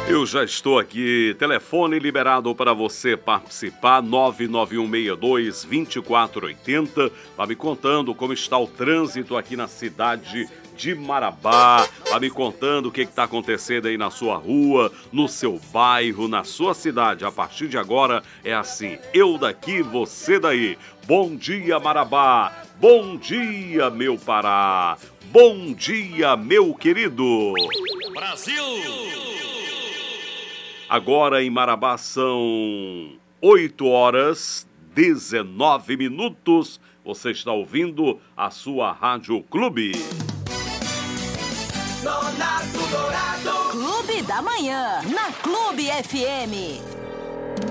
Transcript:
Eu já estou aqui, telefone liberado para você participar, 99162-2480, vai me contando como está o trânsito aqui na cidade de Marabá, vai me contando o que está acontecendo aí na sua rua, no seu bairro, na sua cidade. A partir de agora é assim, eu daqui, você daí. Bom dia, Marabá, bom dia, meu Pará, bom dia, meu querido Brasil! Agora em Marabá são 8h19. Você está ouvindo a sua Rádio Clube. Clube da Manhã, na Clube FM.